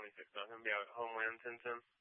26th. I'm going to be out at home Land 10-10.